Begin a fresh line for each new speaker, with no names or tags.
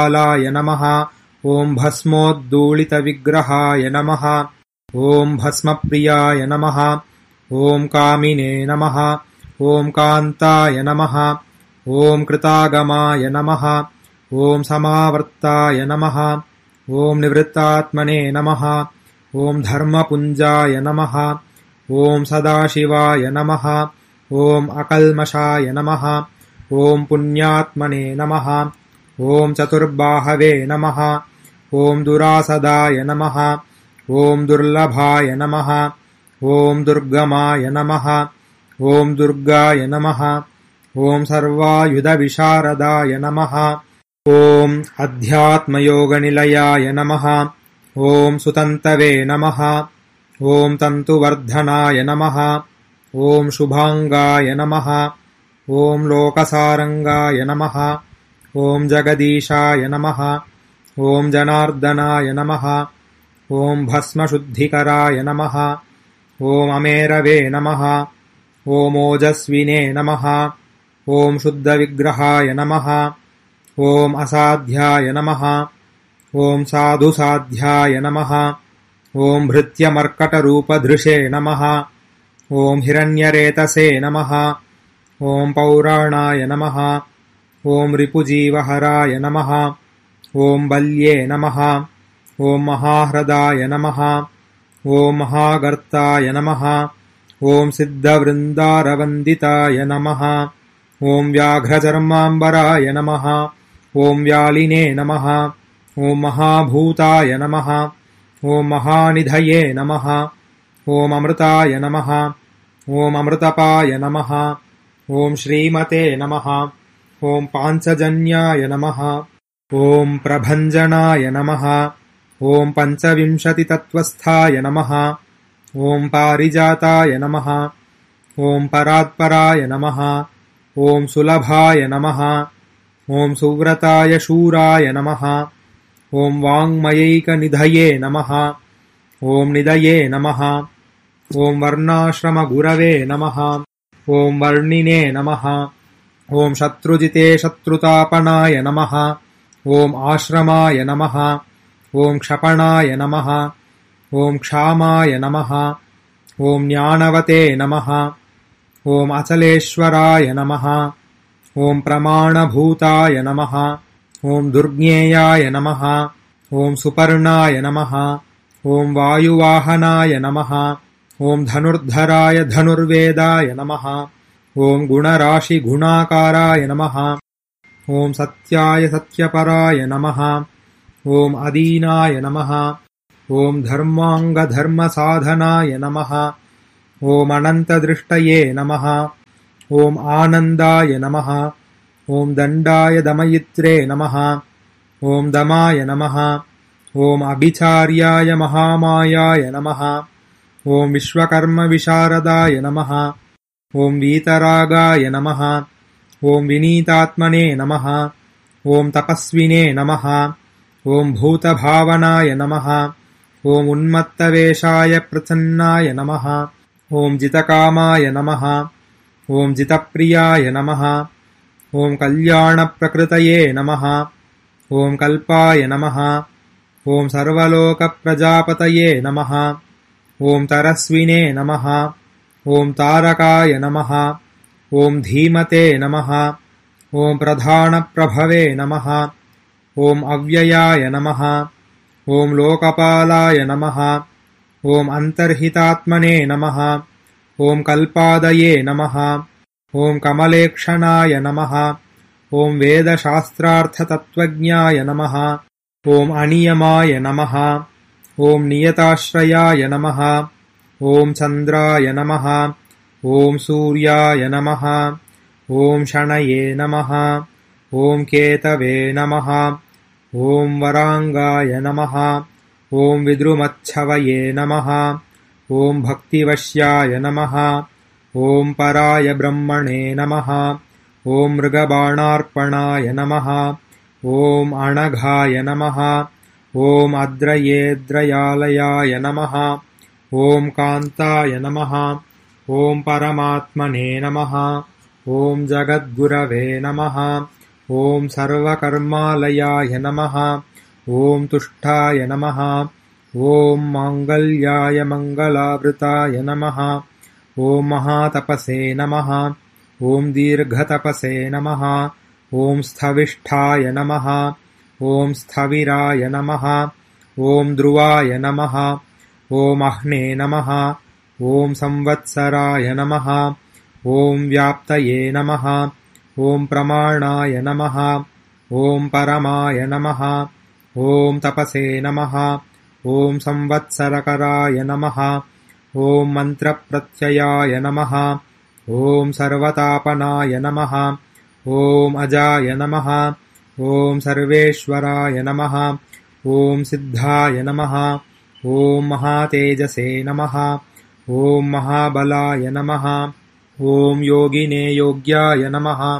लाय नमः। ॐ भस्मोद्दूलितविग्रहाय नमः। ॐ भस्मप्रियाय नमः। ॐ कामिने नमः। ॐ कान्ताय नमः। ॐ कृतागमाय नमः। ॐ समावर्ताय नमः। ॐ निवृत्तात्मने नमः। ॐ धर्मपुञ्जाय नमः। ॐ सदाशिवाय नमः। ॐ अकल्मषाय नमः। ॐ पुण्यात्मने नमः। ॐ चतुर्बाहवे नमः। ॐ दुरासदाय नमः। ॐ दुर्लभाय नमः। ॐ दुर्गमाय नमः। ॐ दुर्गाय नमः। ॐ सर्वायुधविशारदाय नमः। ॐ अध्यात्मयोगनिलयाय नमः। ॐ सुतन्तवे नमः। ॐ तन्तुवर्धनाय नमः। ॐ शुभाङ्गाय नमः। ॐ लोकसारङ्गाय नमः। ॐ जगदीशाय नमः। ॐ जनार्दनाय नमः। ॐ भस्मशुद्धिकराय नमः। ॐ अमेरवे नमः। ॐ ओजस्विने नमः। ॐ शुद्धविग्रहाय नमः। ॐ असाध्याय नमः। ॐ साधुसाध्याय नमः। ॐ भृत्यमर्कटरूपधृषे नमः। ॐ हिरण्यरेतसे नमः। ॐ पौराणाय नमः। ॐ रिपुजीवहराय नमः। ॐ बल्ये नमः। ॐ महाह्रदाय नमः। ॐ महागर्ताय नमः। ॐ सिद्धवृन्दारवन्दिताय नमः। ॐ व्याघ्रचर्माम्बराय नमः। ॐ व्यालिने नमः। ॐ महाभूताय नमः। ॐ महानिधये नमः। ॐ अमृताय नमः। ॐ अमृतपाय नमः। ॐ श्रीमते नमः। ॐ पाञ्चजन्याय नमः। ॐ प्रभञ्जनाय नमः। ॐ पञ्चविंशतितत्त्वस्थाय नमः। ॐ पारिजाताय नमः। ॐ परात्पराय नमः। ॐ सुलभाय नमः। ॐ सुव्रताय शूराय नमः। ॐ वाङ्मयैकनिधये नमः। ॐ निधये नमः। ॐ वर्णाश्रमगुरवे नमः। ॐ वर्णिने नमः। ॐ शत्रुजिते शत्रुतापनाय नमः। ॐ आश्रमाय नमः। ॐ क्षपणाय नमः। ॐ क्षामाय नमः। ॐ ज्ञानवते नमः। ॐ अचलेश्वराय नमः। ॐ प्रमाणभूताय नमः। ॐ दुर्ज्ञेयाय नमः। ॐ सुपर्णाय नमः। ॐ वायुवाहनाय नमः। ॐ धनुर्धराय धनुर्वेदाय नमः। ॐ गुणराशिगुणाकाराय नमः। ॐ सत्याय सत्यपराय नमः। ॐ अदीनाय नमः। ॐ धर्माङ्गधर्मसाधनाय नमः। ॐ अनन्तदृष्टये नमः। ॐ आनन्दाय नमः। ॐ दण्डाय दमयित्रे नमः। ॐ दमाय नमः। ॐ अभिचार्याय महामायाय नमः। ॐ विश्वकर्मविशारदाय नमः। ॐ वीतरागाय नमः। ॐ विनीतात्मने नमः। ॐ तपस्विने नमः। ॐ भूतभावनाय नमः। ॐ उन्मत्तवेषाय प्रसन्नाय नमः। ॐ जितकामाय नमः। ॐ जितप्रियाय नमः। ॐ कल्याणप्रकृतये नमः। ॐ कल्पाय नमः। ॐ सर्वलोकप्रजापतये नमः। ॐ तरस्विने नमः। ॐ तारकाय नमः। ॐ धीमते नमः। ॐ प्रधानप्रभवे नमः। ॐ अव्ययाय नमः। ॐ लोकपालाय नमः। ॐ अन्तर्हितात्मने नमः। ॐ कल्पादये नमः। ॐ कमलेक्षणाय नमः। ॐ वेदशास्त्रार्थतत्त्वज्ञाय नमः। ॐ अनियमाय नमः। ॐ नियताश्रयाय नमः। ॐ चन्द्राय नमः। ॐ सूर्याय नमः। ॐ शनये नमः। ॐ केतवे नमः। ॐ वराङ्गाय नमः। ॐ विद्रुमच्छवये नमः। ॐ भक्तिवश्याय नमः। ॐ पराय ब्रह्मणे नमः। ॐ मृगबाणार्पणाय नमः। ॐ अणघाय नमः। ॐ अद्रयेद्रयालयाय नमः। ॐ कान्ताय नमः। ॐ परमात्मने नमः। ॐ जगद्गुरवे नमः। ॐ सर्वकर्मालयाय नमः। ॐ तुष्टाय नमः। ॐ माङ्गल्याय मङ्गलावृताय नमः। ॐ महातपसे नमः। ॐ दीर्घतपसे नमः। ॐ स्थविष्ठाय नमः। ॐ स्थविराय नमः। ॐ ध्रुवाय नमः। ॐ अह्ने नमः। ॐ संवत्सराय नमः। ॐ व्याप्तये नमः। ॐ प्रमाणाय नमः। ॐ परमाय नमः। ॐ तपसे नमः। ॐ संवत्सरकराय नमः। ॐ मन्त्रप्रत्ययाय नमः। ॐ सर्वतापनाय नमः। ॐ अजाय नमः। ॐ सर्वेश्वराय नमः। ॐ सिद्धाय नमः। ॐ महातेजसे नमः। ॐ महाबलाय नमः। ॐ योगिने योग्याय नमः।